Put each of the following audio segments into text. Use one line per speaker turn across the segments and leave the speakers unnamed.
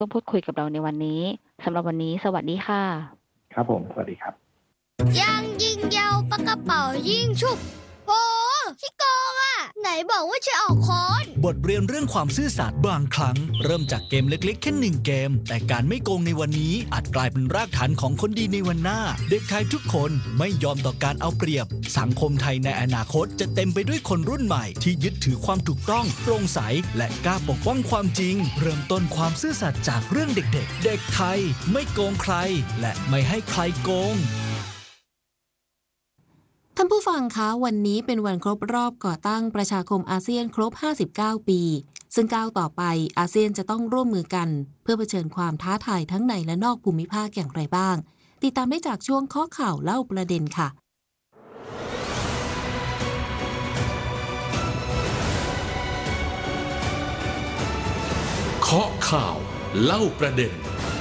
ร่วมพูดคุยกับเราในวันนี้สำหรับวันนี้สวัสดีค่ะ
ครับผมสวัสดีครับ
ยางยิงยาวปากกระเป๋ายิงฉุบโหขี้โกงอ่ะไหนบอกว่าจะออกค้อน
บทเรียนเรื่องความซื่อสัตย์บางครั้งเริ่มจากเกมเล็กๆแค่1เกมแต่การไม่โกงในวันนี้อาจกลายเป็นรากฐานของคนดีในวันหน้าเด็กไทยทุกคนไม่ยอมต่อการเอาเปรียบสังคมไทยในอนาคตจะเต็มไปด้วยคนรุ่นใหม่ที่ยึดถือความถูกต้องโปร่งใสและกล้าปกป้องความจริงเริ่มต้นความซื่อสัตย์จากเรื่องเด็กๆเด็กไทยไม่โกงใครและไม่ให้ใครโกง
ท่านผู้ฟังคะวันนี้เป็นวันครบรอบก่อตั้งประชาคมอาเซียนครบ59ปีซึ่งก้าวต่อไปอาเซียนจะต้องร่วมมือกันเพื่อเผชิญความท้าทายทั้งในและนอกภูมิภาคอย่างไรบ้างติดตามได้จากช่วงข้อข่าวเล่าประเด็นค่ะ
ข้อข่าวเล่าประเด็น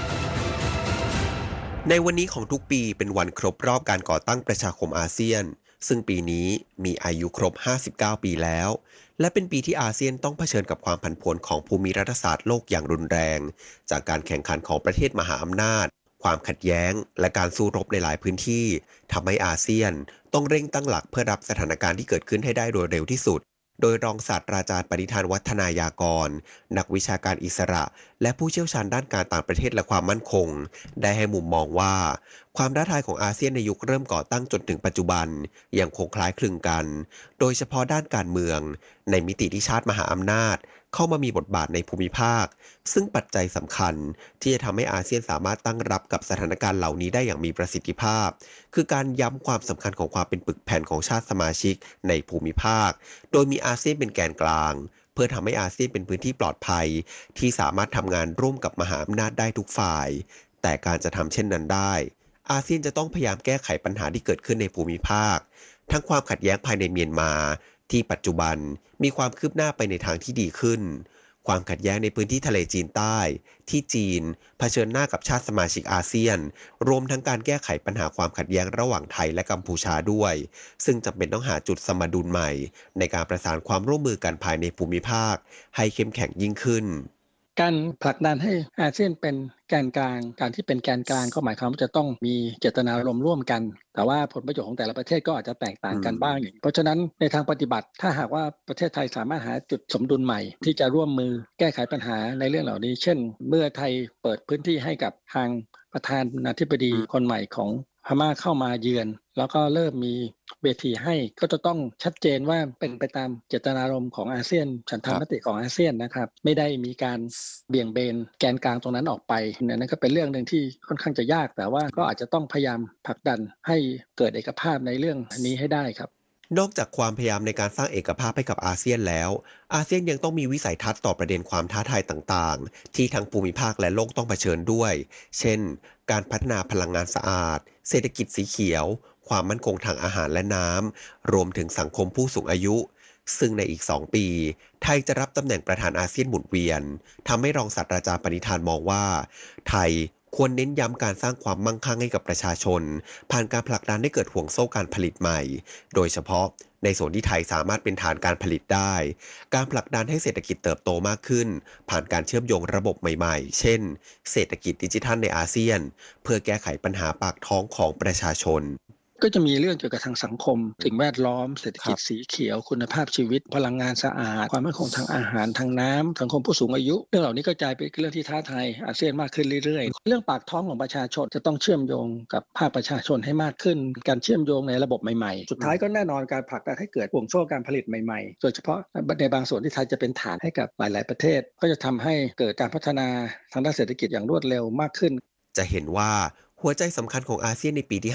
ในวันนี้ของทุกปีเป็นวันครบรอบการก่อตั้งประชาคมอาเซียนซึ่งปีนี้มีอายุครบ59ปีแล้วและเป็นปีที่อาเซียนต้องเผชิญกับความผันผวนของภูมิรัฐศาสตร์โลกอย่างรุนแรงจากการแข่งขันของประเทศมหาอำนาจความขัดแย้งและการสู้รบในหลายพื้นที่ทำให้อาเซียนต้องเร่งตั้งหลักเพื่อรับสถานการณ์ที่เกิดขึ้นให้ได้โดยเร็วที่สุดโดยรองศาสตราจารย์ปณิธานวัฒนายากรนักวิชาการอิสระและผู้เชี่ยวชาญด้านการต่างประเทศและความมั่นคงได้ให้มุมมองว่าความท้าทายของอาเซียนในยุคเริ่มก่อตั้งจนถึงปัจจุบันยังคงคล้ายคลึงกันโดยเฉพาะด้านการเมืองในมิติที่ชาติมหาอำนาจเข้ามามีบทบาทในภูมิภาคซึ่งปัจจัยสำคัญที่จะทำให้อาเซียนสามารถตั้งรับกับสถานการณ์เหล่านี้ได้อย่างมีประสิทธิภาพคือการย้ำความสำคัญของความเป็นปึกแผ่นของชาติสมาชิกในภูมิภาคโดยมีอาเซียนเป็นแกนกลางเพื่อทำให้อาเซียนเป็นพื้นที่ปลอดภัยที่สามารถทำงานร่วมกับมหาอำนาจได้ทุกฝ่ายแต่การจะทำเช่นนั้นได้อาเซียนจะต้องพยายามแก้ไขปัญหาที่เกิดขึ้นในภูมิภาคทั้งความขัดแย้งภายในเมียนมาที่ปัจจุบันมีความคืบหน้าไปในทางที่ดีขึ้นความขัดแย้งในพื้นที่ทะเลจีนใต้ที่จีนเผชิญหน้ากับชาติสมาชิกอาเซียนรวมทั้งการแก้ไขปัญหาความขัดแย้งระหว่างไทยและกัมพูชาด้วยซึ่งจำเป็นต้องหาจุดสมดุลใหม่ในการประสานความร่วมมือกันภายในภูมิภาคให้เข้มแข็งยิ่งขึ้น
การผลักดันให้อาเซียนเป็นแกนกลางการที่เป็นแกนกลางก็หมายความว่าจะต้องมีเจตนารมณ์ร่วมกันแต่ว่าผลประโยชน์ของแต่ละประเทศก็อาจจะแตกต่างกันบ้างเพราะฉะนั้นในทางปฏิบัติถ้าหากว่าประเทศไทยสามารถหาจุดสมดุลใหม่ที่จะร่วมมือแก้ไขปัญหาในเรื่องเหล่านี้เช่นเมื่อไทยเปิดพื้นที่ให้กับทางประธานาธิบดีคนใหม่ของพม่าเข้ามาเยือนแล้วก็เริ่มมีเวทีให้ก็จะต้องชัดเจนว่าเป็นไปตามเจตนารมณ์ของอาเซียนฉันทามติของอาเซียนนะครับไม่ได้มีการเบี่ยงเบนแกนกลางตรงนั้นออกไปนั่นก็เป็นเรื่องนึงที่ค่อนข้างจะยากแต่ว่าก็อาจจะต้องพยายามผลักดันให้เกิดเอกภาพในเรื่องนี้ให้ได้ครับ
นอกจากความพยายามในการสร้างเอกภาพให้กับอาเซียนแล้วอาเซียนยังต้องมีวิสัยทัศน์ต่อประเด็นความท้าทายต่างๆที่ทั้งภูมิภาคและโลกต้องเผชิญด้วยเช่นการพัฒนาพลังงานสะอาดเศรษฐกิจสีเขียวความมั่นคงทางอาหารและน้ำรวมถึงสังคมผู้สูงอายุซึ่งในอีก2ปีไทยจะรับตำแหน่งประธานอาเซียนหมุนเวียนทำให้รองศาสตราจารย์ปณิธานมองว่าไทยควรเน้นย้ำการสร้างความมั่งคั่งให้กับประชาชนผ่านการผลักดันให้เกิดห่วงโซ่การผลิตใหม่โดยเฉพาะในส่วนที่ไทยสามารถเป็นฐานการผลิตได้การผลักดันให้เศรษฐกิจเติบโตมากขึ้นผ่านการเชื่อมโยงระบบใหม่ๆเช่นเศรษฐกิจดิจิทัลในอาเซียนเพื่อแก้ไขปัญหาปากท้องของประชาชน
ก็จะมีเรื่องเกี่ยวกับทางสังคมสิ่งแวดล้อมเศรษฐกิจสีเขียวคุณภาพชีวิตพลังงานสะอาดความมั่นคงทางอาหารทางน้ำสังคมผู้สูงอายุเรื่องเหล่านี้ก็กลายเป็นเรื่องที่ท้าทายอาเซียนมากขึ้นเรื่อยๆเรื่องปากท้องของประชาชนจะต้องเชื่อมโยงกับภาคประชาชนให้มากขึ้นการเชื่อมโยงในระบบใหม่ๆสุดท้ายก็แน่นอนการผลักดันให้เกิดห่วงโซ่การผลิตใหม่ๆโดยเฉพาะในบางส่วนที่ไทยจะเป็นฐานให้กับหลายๆประเทศก็จะทำให้เกิดการพัฒนาทางด้านเศรษฐกิจอย่างรวดเร็วมากขึ้น
จะเห็นว่าหัวใจสำคัญของอาเซียนในปีที่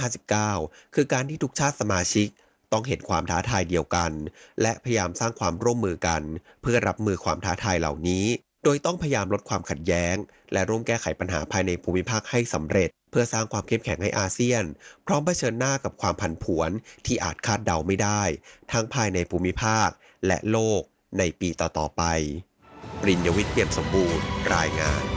59คือการที่ทุกชาติสมาชิกต้องเห็นความท้าทายเดียวกันและพยายามสร้างความร่วมมือกันเพื่อรับมือความท้าทายเหล่านี้โดยต้องพยายามลดความขัดแย้งและร่วมแก้ไขปัญหาภายในภูมิภาคให้สำเร็จเพื่อสร้างความเข้มแข็งให้อาเซียนพร้อมเผชิญหน้ากับความผันผวนที่อาจคาดเดาไม่ได้ทั้งภายในภูมิภาคและโลกในปีต่อๆไปปริญญวิทย์ เปี่ยมสมบูรณ์รายงาน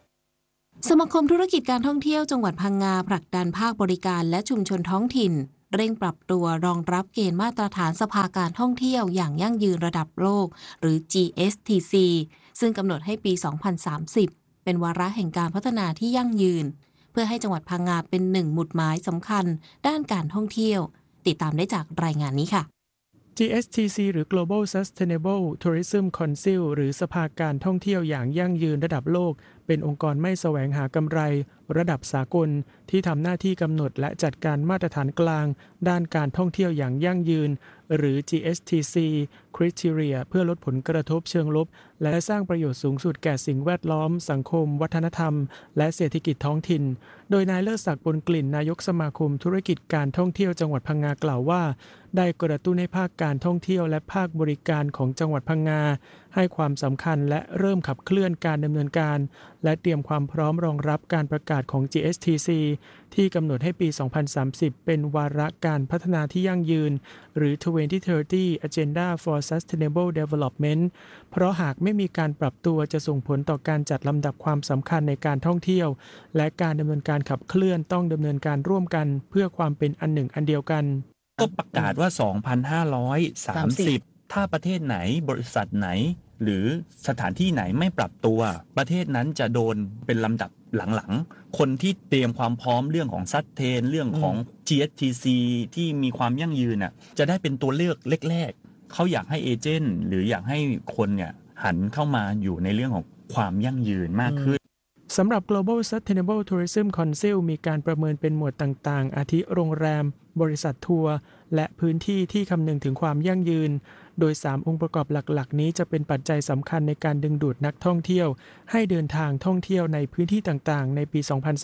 สมาคมธุรกิจการท่องเที่ยวจังหวัดพังงาผลักดันภาคบริการและชุมชนท้องถิ่นเร่งปรับตัวรองรับเกณฑ์มาตรฐานสภาการท่องเที่ยวอย่างยั่งยืนระดับโลกหรือ GSTC ซึ่งกำหนดให้ปี 2030 เป็นวาระแห่งการพัฒนาที่ยั่งยืนเพื่อให้จังหวัดพังงาเป็นหนึ่งหมุดหมายสำคัญด้านการท่องเที่ยวติดตามได้จากรายงานนี้ค่ะ
GSTC หรือ Global Sustainable Tourism Council หรือสภาการท่องเที่ยวอย่างยั่งยืนระดับโลกเป็นองค์กรไม่แสวงหากำไรระดับสากลที่ทำหน้าที่กำหนดและจัดการมาตรฐานกลางด้านการท่องเที่ยวอย่างยั่งยืนหรือ GSTC Criteria เพื่อลดผลกระทบเชิงลบและสร้างประโยชน์สูงสุดแก่สิ่งแวดล้อมสังคมวัฒนธรรมและเศรษฐกิจท้องถิ่นโดยนายเลิศศักดิ์ ปนกลิ่นนายกสมาคมธุรกิจการท่องเที่ยวจังหวัดพังงากล่าวว่าได้กระตุ้นให้ภาคการท่องเที่ยวและภาคบริการของจังหวัดพังงาให้ความสำคัญและเริ่มขับเคลื่อนการดำเนินการและเตรียมความพร้อมรองรับการประกาศของ GSTC ที่กำหนดให้ปี 2030 เป็นวาระการพัฒนาที่ยั่งยืนหรือ 2030 Agenda for Sustainable Development เพราะหากไม่มีการปรับตัวจะส่งผลต่อการจัดลำดับความสำคัญในการท่องเที่ยวและการดำเนินการขับเคลื่อนต้องดำเนินการร่วมกันเพื่อความเป็นอันหนึ่งอันเดียวกัน
ก็ประกาศว่า 2,530 ถ้าประเทศไหนบริษัทไหนหรือสถานที่ไหนไม่ปรับตัวประเทศนั้นจะโดนเป็นลำดับหลังๆคนที่เตรียมความพร้อมเรื่องของซัสเทนเรื่องของ GSTC ที่มีความยั่งยืนน่ะจะได้เป็นตัวเลือกแรกๆเขาอยากให้เอเจนต์หรืออยากให้คนเนี่ยหันเข้ามาอยู่ในเรื่องของความยั่งยืนมากขึ้น
สำหรับ Global Sustainable Tourism Council มีการประเมินเป็นหมวดต่างๆอาทิโรงแรมบริษัททัวร์และพื้นที่ที่คำนึงถึงความยั่งยืนโดย3องค์ประกอบหลักๆนี้จะเป็นปัจจัยสำคัญในการดึงดูดนักท่องเที่ยวให้เดินทางท่องเที่ยวในพื้นที่ต่างๆในปี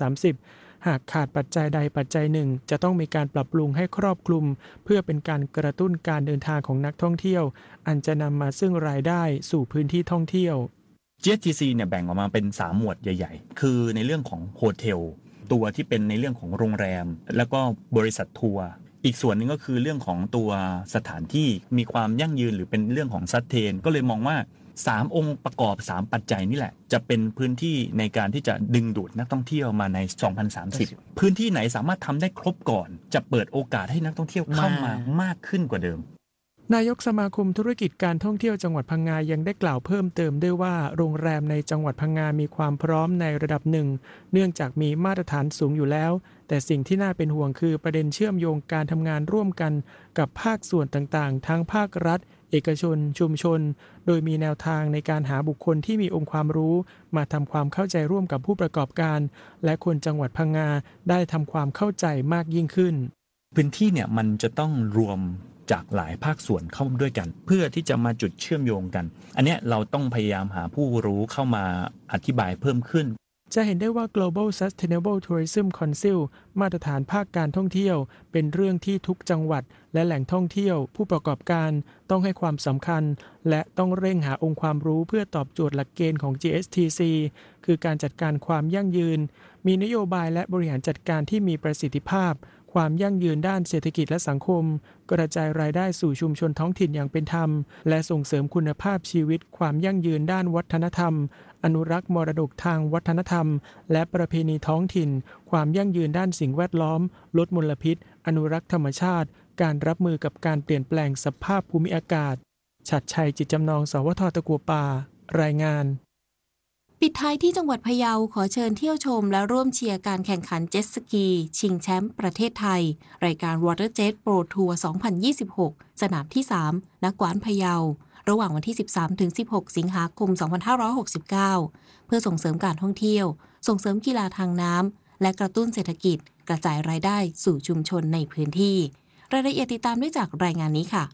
2030 หากขาดปัจจัยใดปัจจัยหนึ่งจะต้องมีการปรับปรุงให้ครอบคลุมเพื่อเป็นการกระตุ้นการเดินทางของนักท่องเที่ยวอันจะนำมาซึ่งรายได้สู่พื้นที่ท่องเที่ยว
GSTC เนี่ยแบ่งออกมาเป็น3หมวดใหญ่ๆคือในเรื่องของโฮเทลตัวที่เป็นในเรื่องของโรงแรมแล้วก็บริษัททัวร์อีกส่วนหนึ่งก็คือเรื่องของตัวสถานที่มีความยั่งยืนหรือเป็นเรื่องของซัสเทนก็เลยมองว่า3องค์ประกอบ3ปัจจัยนี่แหละจะเป็นพื้นที่ในการที่จะดึงดูดนักท่องเที่ยวมาใน 2030 พื้นที่ไหนสามารถทำได้ครบก่อนจะเปิดโอกาสให้นักท่องเที่ยวเข้ามามากขึ้นกว่าเดิม
นายกสมาคมธุรกิจการท่องเที่ยวจังหวัดพังงายังได้กล่าวเพิ่มเติมด้วยว่าโรงแรมในจังหวัดพังงามีความพร้อมในระดับหนึ่งเนื่องจากมีมาตรฐานสูงอยู่แล้วแต่สิ่งที่น่าเป็นห่วงคือประเด็นเชื่อมโยงการทำงานร่วมกันกับภาคส่วนต่างๆทั้งภาครัฐเอกชนชุมชนโดยมีแนวทางในการหาบุคคลที่มีองค์ความรู้มาทำความเข้าใจร่วมกับผู้ประกอบการและคนจังหวัดพังงาได้ทำความเข้าใจมากยิ่งขึ้น
พื้นที่เนี่ยมันจะต้องรวมจากหลายภาคส่วนเข้าด้วยกันเพื่อที่จะมาจุดเชื่อมโยงกันอันนี้เราต้องพยายามหาผู้รู้เข้ามาอธิบายเพิ่มขึ้น
จะเห็นได้ว่า Global Sustainable Tourism Council มาตรฐานภาคการท่องเที่ยวเป็นเรื่องที่ทุกจังหวัดและแหล่งท่องเที่ยวผู้ประกอบการต้องให้ความสำคัญและต้องเร่งหาองค์ความรู้เพื่อตอบโจทย์หลักเกณฑ์ของ GSTC คือการจัดการความยั่งยืนมีนโยบายและบริหารจัดการที่มีประสิทธิภาพความยั่งยืนด้านเศรษฐกิจและสังคมกระจายรายได้สู่ชุมชนท้องถิ่นอย่างเป็นธรรมและส่งเสริมคุณภาพชีวิตความยั่งยืนด้านวัฒนธรรมอนุรักษ์มรดกทางวัฒนธรรมและประเพณีท้องถิ่นความยั่งยืนด้านสิ่งแวดล้อมลดมลพิษอนุรักษ์ธรรมชาติการรับมือกับการเปลี่ยนแปลงสภาพภูมิอากาศฉัตรชัยจิตจำนองสวท.ตะกัวป่ารายงาน
ปิดท้ายที่จังหวัดพะเยาขอเชิญเที่ยวชมและร่วมเชียร์การแข่งขันเจ็ตสกีชิงแชมป์ประเทศไทยรายการ Water Jet Pro Tour 2026 สนามที่ 3 ณ กวานพะเยาระหว่างวันที่ 13-16 สิงหาคม 2569 เพื่อส่งเสริมการท่องเที่ยวส่งเสริมกีฬาทางน้ำและกระตุ้นเศรษฐกิจกระจายรายได้สู่ชุมชนในพื้นที่รายละเอียดติดตามได้จากรายงานนี้ค่ะ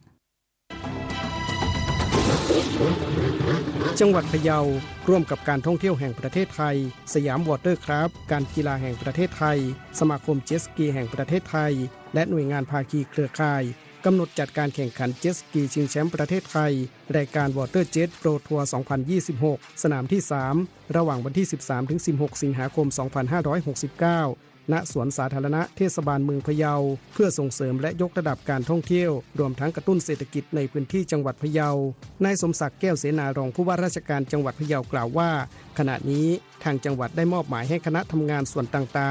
จังหวัดพะเยาร่วมกับการท่องเที่ยวแห่งประเทศไทยสยามวอเตอร์คราฟต์การกีฬาแห่งประเทศไทยสมาคมเจ็ตสกีแห่งประเทศไทยและหน่วยงานภาคีเครือข่ายกำหนดจัดการแข่งขันเจ็ตสกีชิงแชมป์ประเทศไทยรายการ Water Jet Pro Tour 2026 สนามที่ 3 ระหว่างวันที่ 13-16 สิงหาคม 2569 ณ สวนสาธารณะเทศบาลเมืองพะเยาเพื่อส่งเสริมและยกระดับการท่องเที่ยวรวมทั้งกระตุ้นเศรษฐกิจในพื้นที่จังหวัดพะเยานายสมศักดิ์แก้วเสนารองผู้ว่าราชการจังหวัดพะเยากล่าวว่าขณะนี้ทางจังหวัดได้มอบหมายให้คณะทำงานส่วนต่างๆ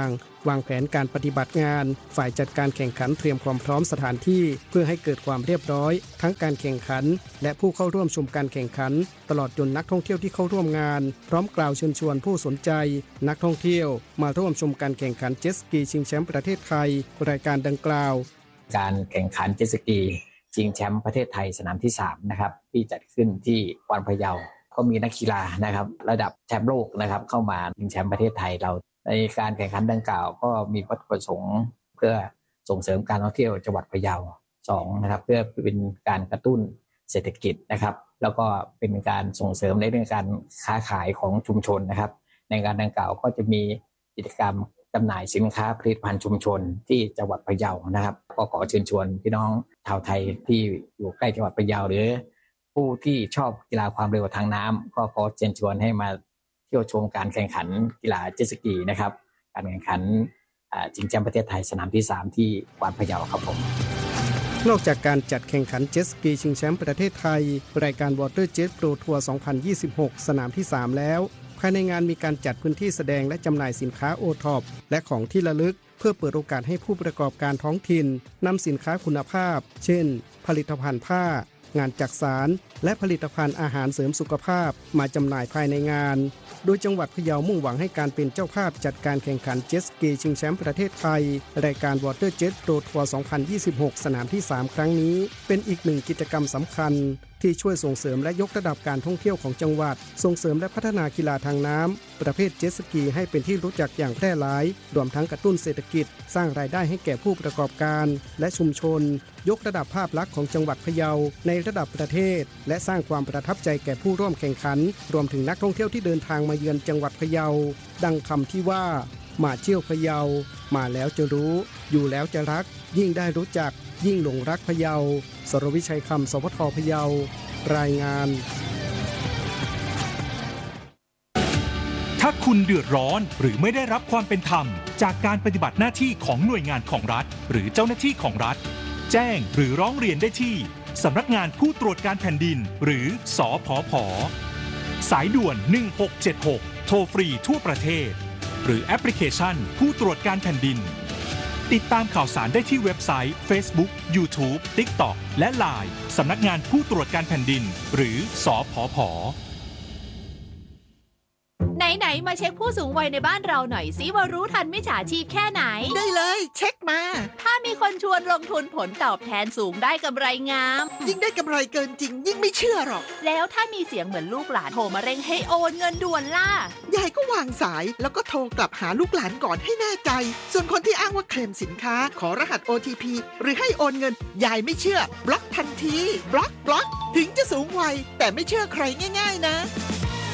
วางแผนการปฏิบัติงานฝ่ายจัดการแข่งขันเตรียมความพร้อมสถานที่เพื่อให้เกิดความเรียบร้อยทั้งการแข่งขันและผู้เข้าร่วมชมการแข่งขันตลอดจนนักท่องเที่ยวที่เข้าร่วมงานพร้อมกล่าวเชิญชวนผู้สนใจนักท่องเที่ยวมาร่วมชมการแข่งขันเจ็ตสกีชิงแชมป์ประเทศไทยรายการดังกล่าว
การแข่งขันเจ็ตสกีชิงแชมป์ประเทศไทยสนามที่3นะครับที่จัดขึ้นที่กวานพะเยาก็มีนักกีฬานะครับระดับแชมป์โลกนะครับเข้ามาชิงแชมป์ประเทศไทยเราในการแข่งขันดังกล่าวก็มีวัตถุประสงค์เพื่อส่งเสริมการท่องเที่ยวจังหวัดพะเยา2นะครับเพื่อเป็นการกระตุ้นเศรษฐกิจนะครับแล้วก็เป็นการส่งเสริมในเรื่องการค้าขายของชุมชนนะครับในการดังกล่าวก็จะมีกิจกรรมจำหน่ายสินค้าผลิตภัณฑ์ชุมชนที่จังหวัดพะเยานะครับก็ขอเชิญชวนพี่น้องชาวไทยที่อยู่ใกล้จังหวัดพะเยาหรือผู้ที่ชอบกีฬาความเร็วทางน้ำก็ขอเชิญชวนให้มาเที่ยวชมการแข่งขันกีฬาเจ็ตสกีนะครับการแข่งขันชิงแชมป์ประเทศไทยสนามที่3ที่กวานพะเยาครับผม
นอกจากการจัดแข่งขันเจ็ตสกีชิงแชมป์ประเทศไทยรายการ Water Jet Pro Tour 2026 สนามที่3แล้วภายในงานมีการจัดพื้นที่แสดงและจำหน่ายสินค้าโอท็อปและของที่ระลึกเพื่อเปิดโอกาสให้ผู้ประกอบการท้องถิ่นนำสินค้าคุณภาพเช่นผลิตภัณฑ์ผ้างานจักสานและผลิตภัณฑ์อาหารเสริมสุขภาพมาจำหน่ายภายในงานโดยจังหวัดพะเยามุ่งหวังให้การเป็นเจ้าภาพจัดการแข่งขันเจ็ตสกีชิงแชมป์ประเทศไทยรายการ Water Jet Pro Tour 2026 สนามที่3ครั้งนี้เป็นอีกหนึ่งกิจกรรมสำคัญที่ช่วยส่งเสริมและยกระดับการท่องเที่ยวของจังหวัดส่งเสริมและพัฒนากีฬาทางน้ำประเภทเจ็ตสกีให้เป็นที่รู้จักอย่างแพร่หลายรวมทั้งกระตุ้นเศรษฐกิจสร้างรายได้ให้แก่ผู้ประกอบการและชุมชนยกระดับภาพลักษณ์ของจังหวัดพะเยาในระดับประเทศและสร้างความประทับใจแก่ผู้ร่วมแข่งขันรวมถึงนักท่องเที่ยวที่เดินทางมาเยือนจังหวัดพะเยาดังคำที่ว่ามาเที่ยวพะเยามาแล้วจะรู้อยู่แล้วจะรักยิ่งได้รู้จักยิ่งหลงรักพะเยาสรวิชัยคำสพทพะเยารายงาน
ถ้าคุณเดือดร้อนหรือไม่ได้รับความเป็นธรรมจากการปฏิบัติหน้าที่ของหน่วยงานของรัฐหรือเจ้าหน้าที่ของรัฐแจ้งหรือร้องเรียนได้ที่สำนักงานผู้ตรวจการแผ่นดินหรือสผผ.สายด่วน1676โทรฟรีทั่วประเทศหรือแอปพลิเคชันผู้ตรวจการแผ่นดินติดตามข่าวสารได้ที่เว็บไซต์ Facebook YouTube TikTok และ LINE สำนักงานผู้ตรวจการแผ่นดินหรือสผผ.
ไหนๆมาเช็คผู้สูงวัยในบ้านเราหน่อยสิว่ารู้ทันมิจฉาชีพแค่ไหน
ได้เลยเช็คมา
ถ้ามีคนชวนลงทุนผลตอบแทนสูงได้กำไรงาม
ยิ่งได้กำไรเกินจริงยิ่งไม่เชื่อหรอก
แล้วถ้ามีเสียงเหมือนลูกหลานโทรมาเร่งให้โอนเงินด่วนล่ะ
ยายก็วางสายแล้วก็โทรกลับหาลูกหลานก่อนให้แน่ใจส่วนคนที่อ้างว่าเคลมสินค้าขอรหัส OTP หรือให้โอนเงินยายไม่เชื่อบล็อกทันทีบล็อกถึงจะสูงวัยแต่ไม่เชื่อใครง่ายๆนะ